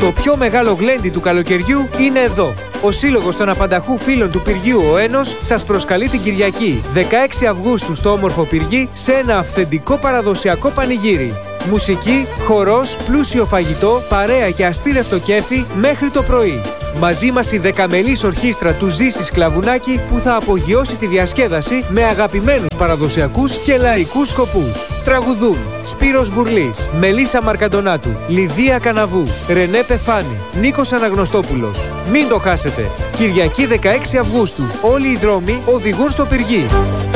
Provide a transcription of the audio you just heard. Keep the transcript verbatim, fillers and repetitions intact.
Το πιο μεγάλο γλέντι του καλοκαιριού είναι εδώ. Ο Σύλλογος των Απανταχού Φίλων του Πυργίου ο Ένος σας προσκαλεί την Κυριακή δεκαέξι Αυγούστου στο όμορφο Πυργί σε ένα αυθεντικό παραδοσιακό πανηγύρι. Μουσική, χορός, πλούσιο φαγητό, παρέα και αστήρευτο κέφι μέχρι το πρωί. Μαζί μας η δεκαμελής ορχήστρα του Ζήσης Κλαβουνάκη που θα απογειώσει τη διασκέδαση με αγαπημένους παραδοσιακούς και λαϊκούς σκοπούς. Τραγουδούν Σπύρος Μπουρλής, Μελίσσα Μαρκαντονάτου, Λιδία Καναβού, Ρενέ Πεφάνη, Νίκος Αναγνωστόπουλος. Μην το χάσετε! Κυριακή δεκαέξι Αυγούστου. Όλοι οι δρόμοι οδηγούν στο Πυργί.